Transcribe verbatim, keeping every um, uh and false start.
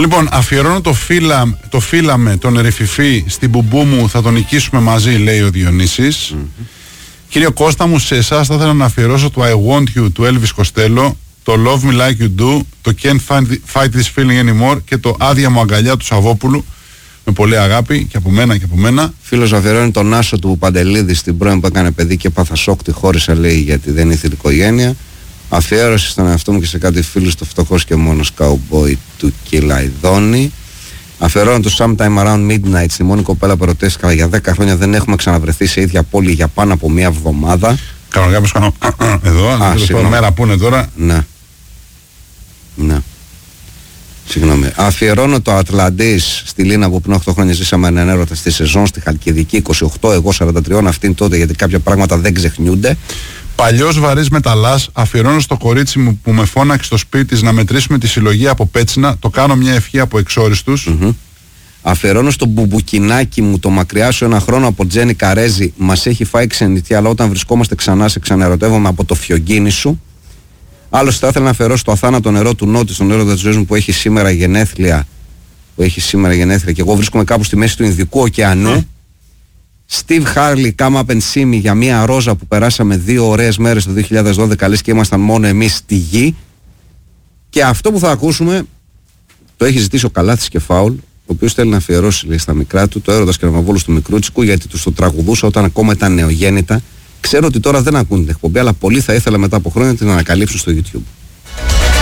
Λοιπόν, αφιερώνω το, φύλα, το φύλαμε τον Ρεφιφή στην μπουμπού μου, θα τον νικήσουμε μαζί, λέει ο Διονύσης. Mm-hmm. Κύριε Κώστα μου, σε εσάς θα ήθελα να αφιερώσω το I Want You του Elvis Costello, το Love Me Like You Do, το Can't find, Fight This Feeling Anymore και το Άδεια μου αγκαλιά του Σαββόπουλου. Με πολύ αγάπη και από μένα και από μένα. Φίλος αφιερώνει τον Άσο του Παντελίδη στην πρώην που έκανε παιδί και έπαθα σοκ, τη χώρισα, λέει, γιατί δεν ήθελε οικογένεια. Αφιέρωση στον εαυτό μου και σε κάτι φίλους του Φτωχός και Μόνος Cowboy του Κυλαϊδόνη. Αφιερώνω το Sometime Around Midnight στη μόνη κοπέλα που ρωτήθηκα για δέκα χρόνια, δεν έχουμε ξαναβρεθεί σε ίδια πόλη για πάνω από μία εβδομάδα. Κάνω κάποιος κάνω εδώ, α, εδώ μέρα που είναι τώρα. Ναι. Ναι. Συγγνώμη. Αφιερώνω το Ατλαντής στη Λίνα που πριν οκτώ χρόνια ζήσαμε έναν έρωτα στη σεζόν στη Χαλκιδική, είκοσι οκτώ, εγώ σαράντα τρία, αυτήν τότε, γιατί κάποια πράγματα δεν ξεχνιούνται. Παλιός βαρύς μεταλλάς, αφιερώνω στο κορίτσι μου που με φώναξε στο σπίτι της να μετρήσουμε τη συλλογή από Πέτσινα, το κάνω μια ευχή από εξόριστους. Mm-hmm. Αφιερώνω στο μπουμπουκινάκι μου, το μακριά σου ένα χρόνο από Τζένι Καρέζη, μας έχει φάει ξενιτιά, αλλά όταν βρισκόμαστε ξανά σε ξαναερωτεύομαι από το φιωγκίνι σου. Άλλωστε θα ήθελα να αφιερώσω το αθάνατο νερό του Νότι, στον έρωτα της ζωής μου που έχει σήμερα γενέθλια, που έχει σήμερα γενέθλια και εγώ βρίσκομαι κάπου στη μέση του Ινδικού ωκεανού. Steve Harley, Come Up and See Me, για μια ρόζα που περάσαμε δύο ωραίες μέρες το δύο χιλιάδες δώδεκα, λες και ήμασταν μόνο εμείς στη γη. Και αυτό που θα ακούσουμε το έχει ζητήσει ο Καλάθης και Φάουλ, ο οποίος θέλει να αφιερώσει, λέει, στα μικρά του το έρωτας και Ραβαβόλους του Μικρούτσικου, γιατί τους το τραγουδούσα όταν ακόμα ήταν νεογέννητα. Ξέρω ότι τώρα δεν ακούν την εκπομπή, αλλά πολύ θα ήθελα μετά από χρόνια να την ανακαλύψουν στο YouTube.